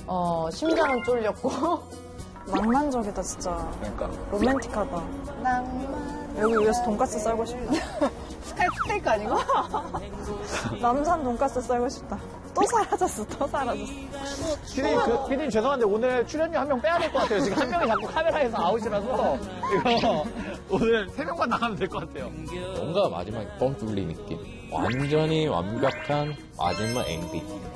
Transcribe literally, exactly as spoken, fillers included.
어, 심장은 쫄렸고. 낭만적이다, 진짜. 그러니까. 로맨틱하다. 낭만. 여기 위에서 돈가스 썰고 싶다. 스카이 스테이크 아니고? 남산 돈가스 썰고 싶다. 또 사라졌어, 또 사라졌어. 피디님, 그, 피디님 죄송한데 오늘 출연료 한 명 빼야 될 것 같아요. 지금 한 명이 자꾸 카메라에서 아웃이라서 이거 오늘 세 명만 나가면 될 것 같아요. 뭔가 마지막에 뻥 뚫린 느낌. 완전히 완벽한 마지막 엔딩.